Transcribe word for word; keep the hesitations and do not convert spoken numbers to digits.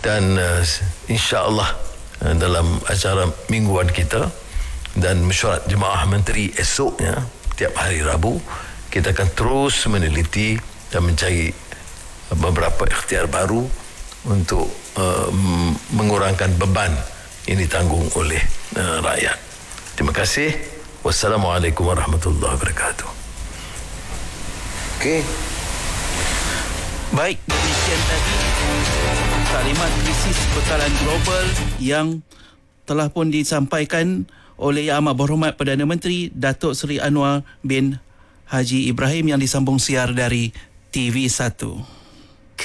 dan uh, insya-Allah uh, dalam acara mingguan kita dan mesyuarat jemaah menteri esoknya tiap hari Rabu, kita akan terus meneliti dan mencari beberapa ikhtiar baru untuk uh, mengurangkan beban yang ditanggung oleh uh, rakyat. Terima kasih. Wassalamualaikum warahmatullahi wabarakatuh. Okey. Baik, demikian tadi taklimat krisis bekalan global yang telah pun disampaikan oleh Yang Amat Berhormat Perdana Menteri Datuk Seri Anwar bin Haji Ibrahim yang disambung siar dari T V satu.